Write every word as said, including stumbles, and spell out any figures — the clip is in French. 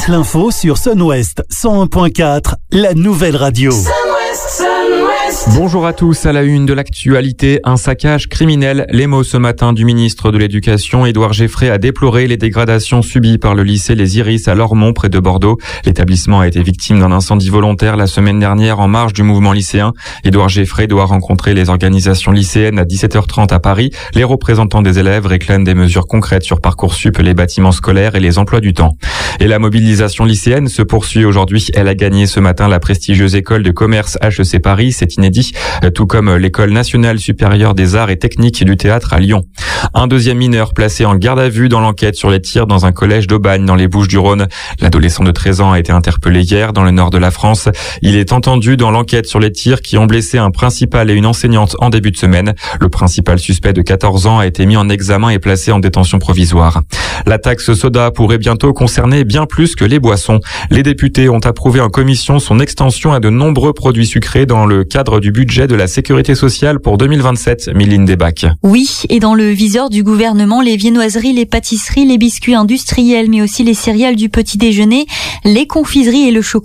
l'info sur Sun West cent un point quatre, la nouvelle radio. Sun West, Sun West. Bonjour à tous, à la une de l'actualité, un saccage criminel. Les mots ce matin du ministre de l'Éducation, Édouard Geffray, a déploré les dégradations subies par le lycée Les Iris à Lormont, près de Bordeaux. L'établissement a été victime d'un incendie volontaire la semaine dernière en marge du mouvement lycéen. Édouard Geffray doit rencontrer les organisations lycéennes à dix-sept heures trente à Paris. Les représentants des élèves réclament des mesures concrètes sur Parcoursup, les bâtiments scolaires et les emplois du temps. Et la mobilisation lycéenne se poursuit aujourd'hui. Elle a gagné ce matin la prestigieuse école de commerce H E C Paris, c'est inédit, tout comme l'école nationale supérieure des arts et techniques du théâtre à Lyon. Un deuxième mineur placé en garde à vue dans l'enquête sur les tirs dans un collège d'Aubagne dans les Bouches-du-Rhône. L'adolescent de treize ans a été interpellé hier dans le nord de la France. Il est entendu dans l'enquête sur les tirs qui ont blessé un principal et une enseignante en début de semaine. Le principal suspect de quatorze ans a été mis en examen et placé en détention provisoire. La taxe soda pourrait bientôt concerner bien plus que les boissons. Les députés ont approuvé en commission son extension à de nombreux produits sucrés dans le cadre du budget de la sécurité sociale pour deux mille vingt-sept. Mylène Debac. Oui, et dans le viseur du gouvernement, les viennoiseries, les pâtisseries, les biscuits industriels, mais aussi les céréales du petit déjeuner, les confiseries et le chocolat.